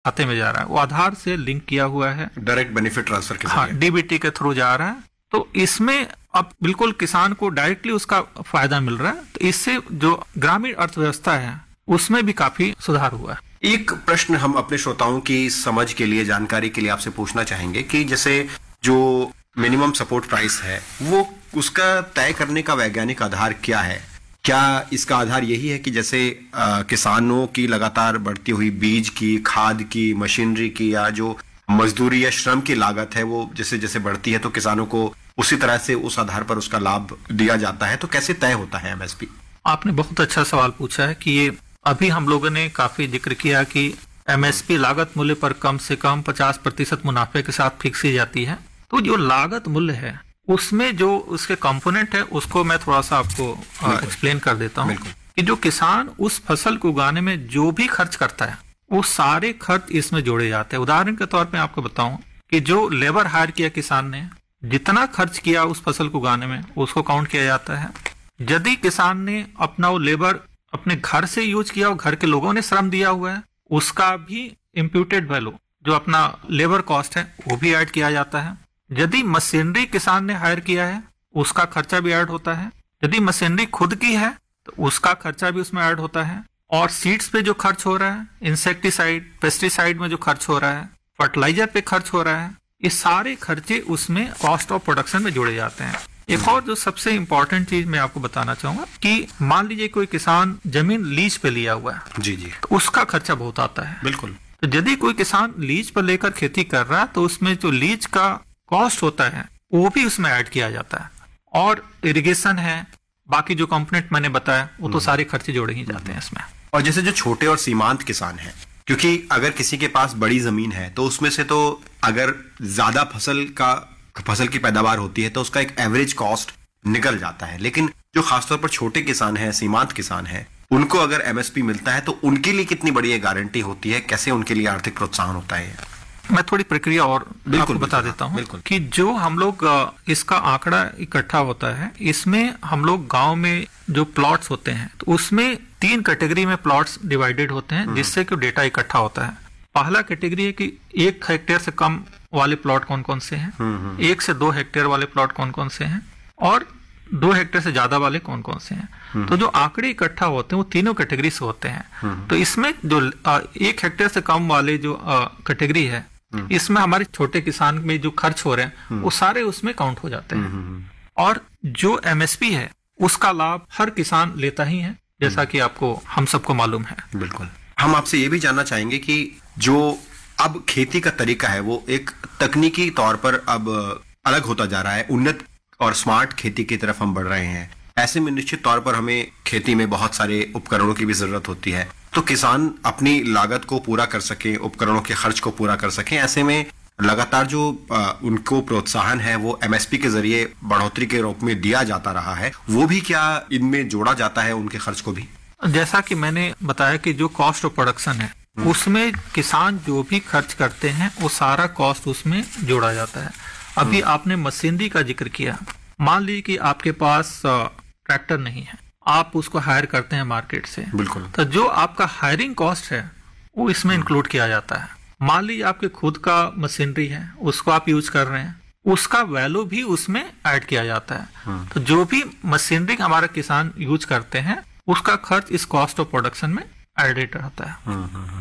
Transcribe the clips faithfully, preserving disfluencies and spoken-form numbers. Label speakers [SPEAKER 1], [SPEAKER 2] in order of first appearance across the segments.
[SPEAKER 1] खाते में जा रहा है, वो आधार से लिंक किया हुआ है,
[SPEAKER 2] डायरेक्ट बेनिफिट ट्रांसफर के
[SPEAKER 1] हाँ,
[SPEAKER 2] जरिए।
[SPEAKER 1] डीबीटी के थ्रू जा रहा है। तो इसमें अब बिल्कुल किसान को डायरेक्टली उसका फायदा मिल रहा है। तो इससे जो ग्रामीण अर्थव्यवस्था है उसमें भी काफी सुधार हुआ है।
[SPEAKER 2] एक प्रश्न हम अपने श्रोताओं की समझ के लिए, जानकारी के लिए आपसे पूछना चाहेंगे कि जैसे जो मिनिमम सपोर्ट प्राइस है वो उसका तय करने का वैज्ञानिक आधार क्या है? क्या इसका आधार यही है कि जैसे आ, किसानों की लगातार बढ़ती हुई बीज की, खाद की, मशीनरी की, या जो मजदूरी या श्रम की लागत है वो जैसे जैसे बढ़ती है तो किसानों को उसी तरह से उस आधार पर उसका लाभ दिया जाता है? तो कैसे तय होता है एमएसपी?
[SPEAKER 1] आपने बहुत अच्छा सवाल पूछा है कि ये अभी हम लोगों ने काफी जिक्र किया कि एमएसपी लागत मूल्य पर कम से कम पचास प्रतिशत मुनाफे के साथ फिक्स की जाती है। तो जो लागत मूल्य है उसमें जो उसके कंपोनेंट है उसको मैं थोड़ा सा आपको एक्सप्लेन कर देता हूँ कि जो किसान उस फसल को उगाने में जो भी खर्च करता है वो सारे खर्च इसमें जोड़े जाते हैं। उदाहरण के तौर पे आपको बताऊं कि जो लेबर हायर किया किसान ने, जितना खर्च किया उस फसल को उगाने में उसको काउंट किया जाता है। यदि किसान ने अपना वो लेबर अपने घर से यूज किया और घर के लोगों ने श्रम दिया हुआ है, उसका भी इम्प्यूटेड वैल्यू जो अपना लेबर कॉस्ट है वो भी ऐड किया जाता है। यदि मशीनरी किसान ने हायर किया है उसका खर्चा भी ऐड होता है। यदि मशीनरी खुद की है तो उसका खर्चा भी उसमें ऐड होता है। और सीड्स पे जो खर्च हो रहा है, इंसेक्टिसाइड, पेस्टिसाइड में जो खर्च हो रहा है, फर्टिलाइजर पे खर्च हो रहा है, ये सारे खर्चे उसमें कॉस्ट ऑफ प्रोडक्शन में जोड़े जाते हैं। एक और जो सबसे इंपॉर्टेंट चीज मैं आपको बताना चाहूंगा कि मान लीजिए कोई किसान जमीन लीज पे लिया हुआ है,
[SPEAKER 2] जी जी,
[SPEAKER 1] तो उसका खर्चा बहुत आता है।
[SPEAKER 2] बिल्कुल।
[SPEAKER 1] तो यदि कोई किसान लीज पर लेकर खेती कर रहा है तो उसमें जो लीज का कॉस्ट होता है वो भी उसमें ऐड किया जाता है। और इरिगेशन है, बाकी जो कंपोनेंट मैंने बताया वो तो सारे खर्चे जोड़े ही जाते हैं इसमें।
[SPEAKER 2] और जैसे जो छोटे और सीमांत किसान हैं, क्योंकि अगर किसी के पास बड़ी जमीन है तो उसमें से तो अगर ज्यादा फसल का फसल की पैदावार होती है तो उसका एक एवरेज कॉस्ट निकल जाता है। लेकिन जो खासतौर पर छोटे किसान हैं, सीमांत किसान हैं, उनको अगर एमएसपी मिलता है तो उनके लिए कितनी बड़ी गारंटी होती है? कैसे उनके लिए आर्थिक प्रोत्साहन होता है?
[SPEAKER 1] मैं थोड़ी प्रक्रिया और आपको बता देता हूँ कि जो हम लोग इसका आंकड़ा इकट्ठा होता है, इसमें हम लोग गांव में जो प्लॉट्स होते हैं तो उसमें तीन कैटेगरी में प्लॉट्स डिवाइडेड होते हैं जिससे कि डेटा इकट्ठा होता है। पहला कैटेगरी है कि एक हेक्टेयर से कम वाले प्लॉट कौन कौन से हैं, एक से दो हेक्टेयर वाले प्लॉट कौन कौन से हैं, और दो हेक्टेयर से ज्यादा वाले कौन कौन से हैं। तो जो आंकड़े इकट्ठा होते हैं वो तीनों कैटेगरी से होते हैं। तो इसमें जो एक हेक्टेयर से कम वाले जो कैटेगरी है, इसमें हमारे छोटे किसान में जो खर्च हो रहे हैं वो सारे उसमें काउंट हो जाते हैं। और जो एमएसपी है उसका लाभ हर किसान लेता ही है, जैसा कि आपको हम सबको मालूम है।
[SPEAKER 2] बिल्कुल। हम आपसे ये भी जानना चाहेंगे कि जो अब खेती का तरीका है वो एक तकनीकी तौर पर अब अलग होता जा रहा है, उन्नत और स्मार्ट खेती की तरफ हम बढ़ रहे हैं। ऐसे में निश्चित तौर पर हमें खेती में बहुत सारे उपकरणों की भी जरूरत होती है। तो किसान अपनी लागत को पूरा कर सके, उपकरणों के खर्च को पूरा कर सके, ऐसे में लगातार जो आ, उनको प्रोत्साहन है वो एमएसपी के जरिए बढ़ोतरी के रूप में दिया जाता रहा है, वो भी क्या इनमें जोड़ा जाता है उनके खर्च को भी?
[SPEAKER 1] जैसा कि मैंने बताया कि जो कॉस्ट ऑफ प्रोडक्शन है उसमें किसान जो भी खर्च करते हैं वो सारा कॉस्ट उसमें जोड़ा जाता है। अभी आपने मशीनरी का जिक्र किया। मान लीजिए कि आपके पास ट्रैक्टर नहीं है, आप उसको हायर करते हैं मार्केट से,
[SPEAKER 2] बिल्कुल,
[SPEAKER 1] तो जो आपका हायरिंग कॉस्ट है वो इसमें इंक्लूड किया जाता है। मान लीजिए आपके खुद का मशीनरी है, उसको आप यूज कर रहे हैं, उसका वैल्यू भी उसमें ऐड किया जाता है। तो जो भी मशीनरी हमारे किसान यूज करते हैं उसका खर्च इस कॉस्ट ऑफ प्रोडक्शन में एडेड रहता है।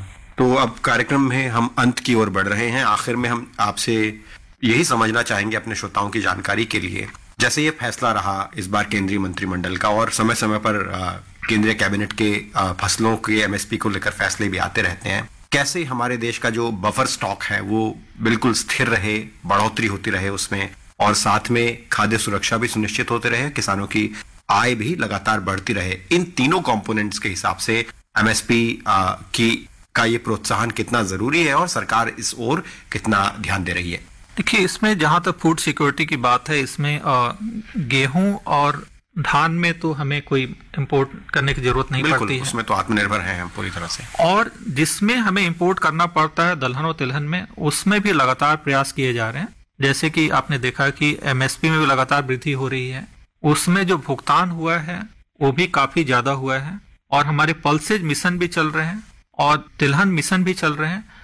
[SPEAKER 2] तो अब कार्यक्रम में हम अंत की ओर बढ़ रहे हैं। आखिर में हम आपसे यही समझना चाहेंगे अपने श्रोताओं की जानकारी के लिए, जैसे ये फैसला रहा इस बार केंद्रीय मंत्रिमंडल का और समय समय पर केंद्रीय कैबिनेट के आ, फसलों के एमएसपी को लेकर फैसले भी आते रहते हैं, कैसे हमारे देश का जो बफर स्टॉक है वो बिल्कुल स्थिर रहे, बढ़ोतरी होती रहे उसमें, और साथ में खाद्य सुरक्षा भी सुनिश्चित होते रहे, किसानों की आय भी लगातार बढ़ती रहे। इन तीनों कंपोनेंट्स के हिसाब से एमएसपी की का ये प्रोत्साहन कितना जरूरी है और सरकार इस ओर कितना ध्यान दे रही है?
[SPEAKER 1] देखिए, इसमें जहां तक फूड सिक्योरिटी की बात है, इसमें गेहूं और धान में तो हमें कोई इंपोर्ट करने की जरूरत नहीं पड़ती है,
[SPEAKER 2] उसमें तो आत्मनिर्भर हैं हम पूरी तरह से।
[SPEAKER 1] और जिसमें हमें इंपोर्ट करना पड़ता है दलहन और तिलहन में, उसमें भी लगातार प्रयास किए जा रहे हैं। जैसे कि आपने देखा कि एमएसपी में भी लगातार वृद्धि हो रही है, उसमें जो भुगतान हुआ है वो भी काफी ज्यादा हुआ है, और हमारे पल्सेज मिशन भी चल रहे हैं और तिलहन मिशन भी चल रहे हैं।